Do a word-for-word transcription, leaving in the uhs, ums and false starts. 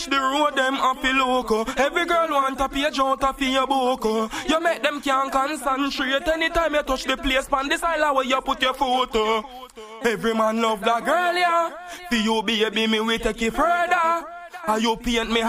The road them happy loco. Every girl want a page out of your book. You make them can't concentrate. Anytime you touch the place, pan this island where you put your photo. Every man love that girl, yeah. For you baby, me we take it further. And you paint me